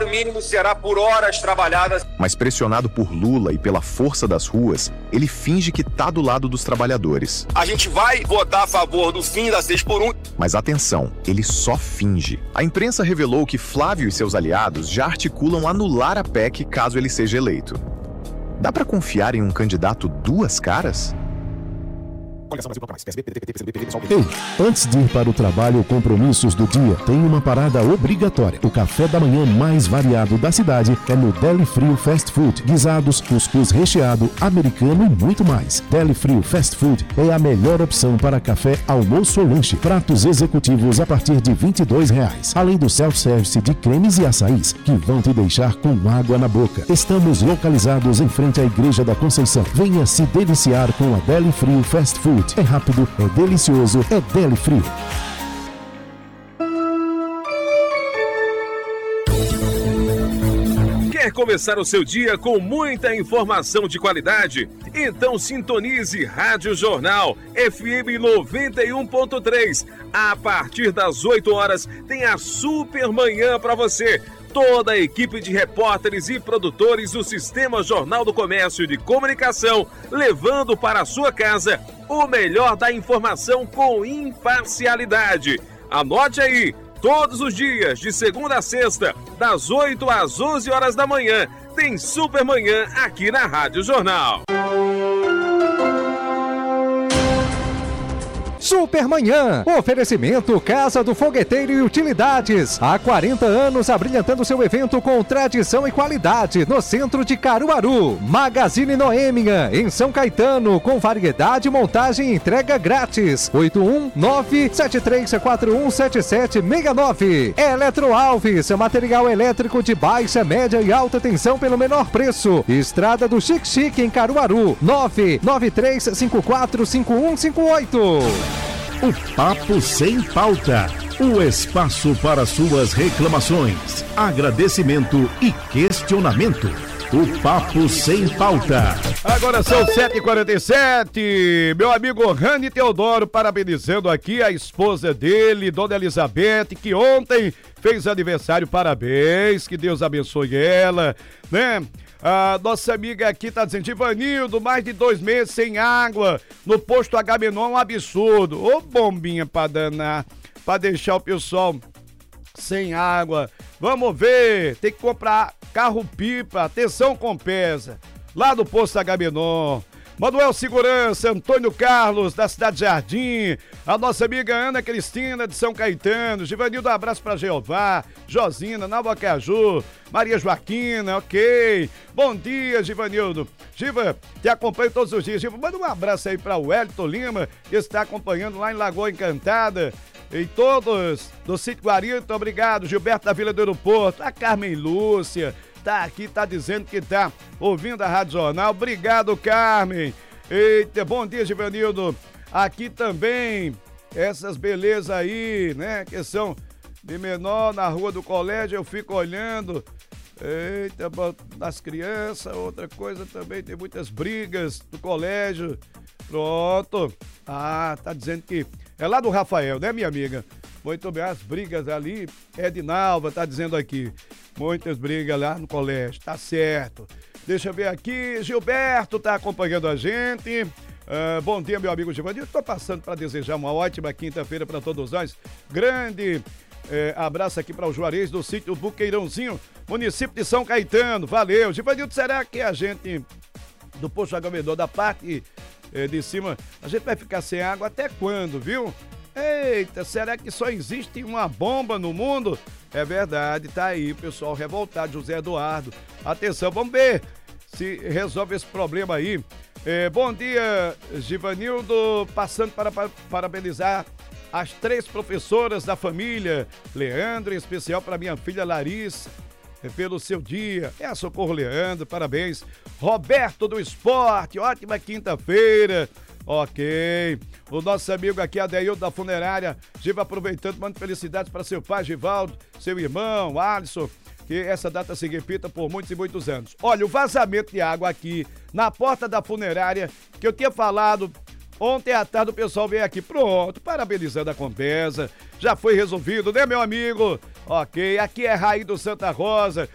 salário mínimo será por horas trabalhadas. Mas pressionado por Lula e pela força das ruas, ele finge que tá do lado dos trabalhadores. A gente vai votar a favor do fim da 6x1. Mas atenção, ele só finge. A imprensa revelou que Flávio e seus aliados já articulam anular a PEC caso ele seja eleito. Dá pra confiar em um candidato duas caras? Ei, antes de ir para o trabalho ou compromissos do dia, tem uma parada obrigatória. O café da manhã mais variado da cidade é no Deli Frio Fast Food. Guisados, cuscuz recheado, americano e muito mais. Deli Frio Fast Food é a melhor opção para café, almoço ou lanche. Pratos executivos a partir de R$22. Além do self-service de cremes e açaís, que vão te deixar com água na boca. Estamos localizados em frente à Igreja da Conceição. Venha se deliciar com a Deli Frio Fast Food. É rápido, é delicioso, é Deli Frio. Quer começar o seu dia com muita informação de qualidade? Então sintonize Rádio Jornal FM 91.3. A partir das 8 horas tem a Super Manhã para você. Toda a equipe de repórteres e produtores do Sistema Jornal do Comércio e de Comunicação, levando para a sua casa o melhor da informação com imparcialidade. Anote aí, todos os dias, de segunda a sexta, das 8 às 11 horas da manhã, tem Super Manhã aqui na Rádio Jornal. Supermanhã, oferecimento Casa do Fogueteiro e Utilidades. Há 40 anos abrilhantando seu evento com tradição e qualidade no centro de Caruaru. Magazine Noêmia, em São Caetano, com variedade, montagem e entrega grátis. 819-7341-7769. Eletro Alves, material elétrico de baixa, média e alta tensão pelo menor preço. Estrada do Chique em Caruaru. 993545158. O Papo Sem Pauta, o espaço para suas reclamações, agradecimento e questionamento. O Papo Sem Pauta. Agora são 7h47. Meu amigo Rani Teodoro parabenizando aqui a esposa dele, Dona Elizabeth, que ontem fez aniversário. Parabéns, que Deus abençoe ela, né? A nossa amiga aqui tá dizendo: Ivanildo, mais de 2 meses sem água no posto Agamenon, um absurdo. Ô bombinha pra danar, pra deixar o pessoal sem água. Vamos ver, tem que comprar carro-pipa, atenção Compesa, lá do posto Agamenon. Manuel Segurança, Antônio Carlos, da Cidade Jardim, a nossa amiga Ana Cristina, de São Caetano, Givanildo, um abraço pra Jeová, Josina, Nova Caju, Maria Joaquina, ok. Bom dia, Givanildo. Giva, te acompanho todos os dias. Giva, manda um abraço aí pra Wellington Lima, que está acompanhando lá em Lagoa Encantada. E todos do Sítio Guarita, obrigado. Gilberto da Vila do Aeroporto, a Carmen Lúcia, tá aqui, tá dizendo que tá ouvindo a Rádio Jornal. Obrigado, Carmen. Eita, bom dia, Givanildo. Aqui também, essas belezas aí, né, que são de menor na rua do colégio, eu fico olhando. Eita, das crianças, outra coisa também, tem muitas brigas do colégio. Pronto. Ah, tá dizendo que é lá do Rafael, né, minha amiga? Muito bem, as brigas ali, Edinalva tá dizendo aqui. Muitas brigas lá no colégio, tá certo. Deixa eu ver aqui, Gilberto tá acompanhando a gente. Bom dia, meu amigo Givanildo. Estou passando para desejar uma ótima quinta-feira para todos nós. Grande abraço aqui para o Juarez do sítio Buqueirãozinho, município de São Caetano. Valeu. Givanildo, será que a gente do Posto Agamenon, da parte de cima, a gente vai ficar sem água até quando, viu? Eita, será que só existe uma bomba no mundo? É verdade, tá aí o pessoal revoltado, José Eduardo. Atenção, vamos ver se resolve esse problema aí. Bom dia, Givanildo, passando para parabenizar as 3 professoras da família, Leandro, em especial para minha filha Larissa, pelo seu dia. É a Socorro Leandro, parabéns. Roberto do Esporte, ótima quinta-feira. Ok. O nosso amigo aqui, Adeildo da Funerária, Giva, aproveitando, manda felicidades para seu pai, Givaldo, seu irmão, Alisson, que essa data se repita por muitos e muitos anos. Olha, o vazamento de água aqui na porta da funerária, que eu tinha falado ontem à tarde, o pessoal veio aqui, pronto, parabenizando a Compesa, já foi resolvido, né, meu amigo? Ok, aqui é Raí do Santa Rosa,